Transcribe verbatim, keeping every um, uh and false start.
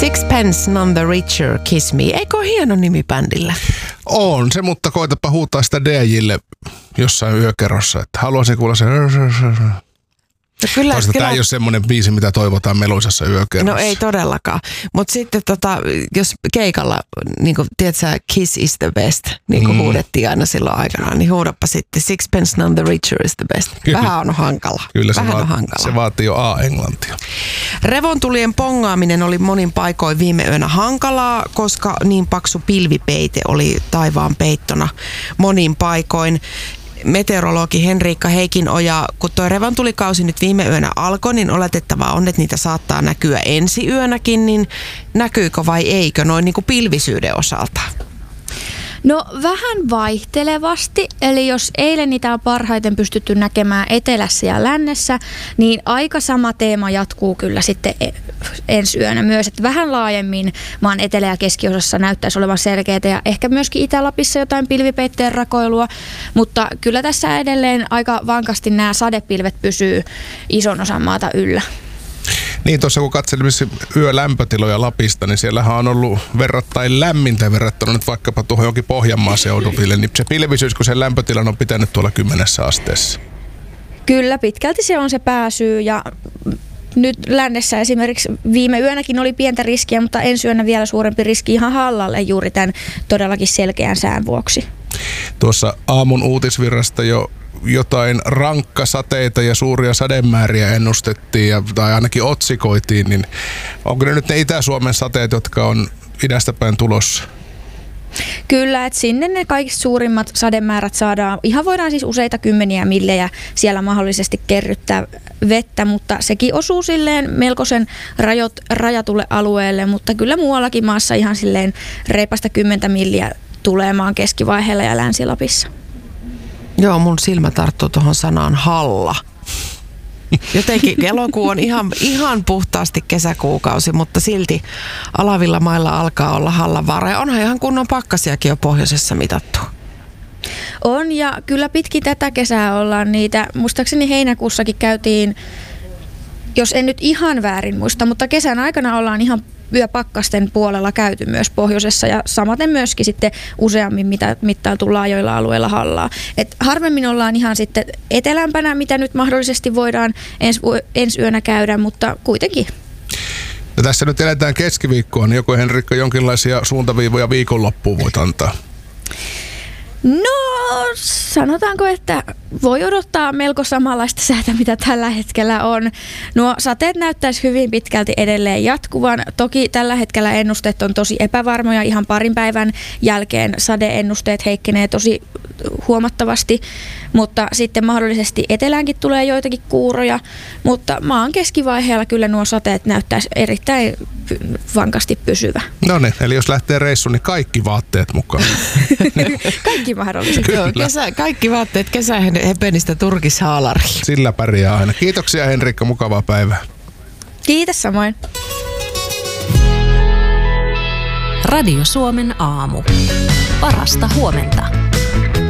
Sixpence None the Richer, Kiss Me. Eikö ole hieno nimi bändillä? On se, mutta koitapa huutaa sitä D J:lle jossain yökerrossa, että haluaisin kuulla se... No kyllä, Toisaalta kyllä. tämä ei ole semmoinen biisi, mitä toivotaan meluisassa yökerrossa. No ei todellakaan. Mutta sitten tota, jos keikalla, niin kuin tiedätkö, Kiss is the best, niin kuin mm. huudettiin aina silloin aikanaan, niin huudappa sitten Sixpence None the Richer is the best. Kyllä. Vähän on hankala. Kyllä se, Vähän vaat, on hankala. se vaatii jo A-englantia. Revontulien pongaaminen oli monin paikoin viime yönä hankalaa, koska niin paksu pilvipeite oli taivaan peittona monin paikoin. Meteorologi Henriikka Heikinoja, kun tuo revontulikausi nyt viime yönä alkoi, niin oletettavaa on, että niitä saattaa näkyä ensi yönäkin, niin näkyykö vai eikö noin niin kuin pilvisyyden osalta? No vähän vaihtelevasti, eli jos eilen niitä on parhaiten pystytty näkemään etelässä ja lännessä, niin aika sama teema jatkuu kyllä sitten ensi yönä myös, että vähän laajemmin maan etelä- ja keskiosassa näyttäisi olevan selkeää ja ehkä myöskin Itä-Lapissa jotain pilvipeitteen rakoilua, mutta kyllä tässä edelleen aika vankasti nämä sadepilvet pysyy ison osan maata yllä. Niin tuossa kun katselimme yölämpötiloja Lapista, niin siellähän on ollut verrattain lämmintä verrattuna nyt vaikkapa tuohon jonkin Pohjanmaan seuduville, niin se pilvisyys, kun sen lämpötilan on pitänyt tuolla kymmenessä asteessa. Kyllä, pitkälti se on se pääsyy ja nyt lännessä esimerkiksi viime yönäkin oli pientä riskiä, mutta ensi yönä vielä suurempi riski ihan hallalle juuri tämän todellakin selkeän sään vuoksi. Tuossa aamun uutisvirrasta jo jotain rankkasateita ja suuria sademääriä ennustettiin ja, tai ainakin otsikoitiin, niin onko ne nyt ne Itä-Suomen sateet, jotka on idästä päin tulossa? Kyllä, että sinne ne kaikista suurimmat sademäärät saadaan. Ihan voidaan siis useita kymmeniä millejä siellä mahdollisesti kerryttää vettä, mutta sekin osuu silleen melkoisen rajot, rajatulle alueelle, mutta kyllä muuallakin maassa ihan silleen reipasta kymmentä milliä tulee maan keskivaiheella ja Länsi-Lapissa. Joo, mun silmä tarttuu tuohon sanaan halla. Jotenkin elokuu on ihan, ihan puhtaasti kesäkuukausi, mutta silti alavilla mailla alkaa olla hallavaara. Ja onhan ihan kunnon pakkasiakin jo pohjoisessa mitattu. On ja kyllä pitkin tätä kesää ollaan niitä. Muistaakseni heinäkuussakin käytiin, jos en nyt ihan väärin muista, mutta kesän aikana ollaan ihan yöpakkasten puolella käyty myös pohjoisessa ja samaten myöskin sitten useammin mitä mittailtu laajoilla alueilla hallaa. Et harvemmin ollaan ihan sitten etelämpänä, mitä nyt mahdollisesti voidaan ens, ensi yönä käydä, mutta kuitenkin. Ja tässä nyt eletään keskiviikkoa, niin joko Henrikka jonkinlaisia suuntaviivoja viikonloppuun voit antaa? No, sanotaanko, että voi odottaa melko samanlaista säätä, mitä tällä hetkellä on. Nuo sateet näyttäisi hyvin pitkälti edelleen jatkuvan. Toki tällä hetkellä ennusteet on tosi epävarmoja. Ihan parin päivän jälkeen sadeennusteet heikkenee tosi huomattavasti, mutta sitten mahdollisesti eteläänkin tulee joitakin kuuroja, mutta maan keskivaiheella kyllä nuo sateet näyttäisi erittäin vankasti pysyvä. No niin, eli jos lähtee reissuun, niin kaikki vaatteet mukaan. Kaikki mahdolliset. Joo, kesä, kaikki vaatteet kesähepenistä turkishaalari. Sillä pärjää aina. Kiitoksia Henrikka, mukavaa päivää. Kiitos samoin. Radio Suomen aamu. Parasta huomenta.